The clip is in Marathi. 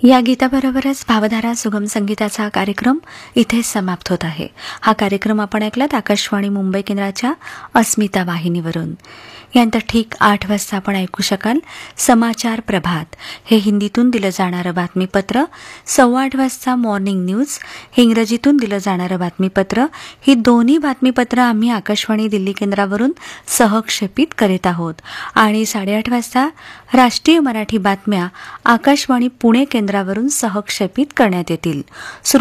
या गीताबरोबरच भावधारा सुगम संगीताचा कार्यक्रम इथेच समाप्त होत आहे. हा कार्यक्रम आपण ऐकलात आकाशवाणी मुंबई केंद्राच्या अस्मिता वाहिनीवरून. यानंतर ठीक 8 वाजता आपण ऐकू शकाल समाचार प्रभात, हे हिंदीतून दिलं जाणारं बातमीपत्र. 8:15 वाजता मॉर्निंग न्यूज, हे इंग्रजीतून दिलं जाणारं बातमीपत्र. ही दोन्ही बातमीपत्र आम्ही आकाशवाणी दिल्ली केंद्रावरून सहक्षेपित करीत आहोत. आणि 8:30 वाजता राष्ट्रीय मराठी बातम्या आकाशवाणी पुणे केंद्रावरून सहक्षेपित करण्यात येतील.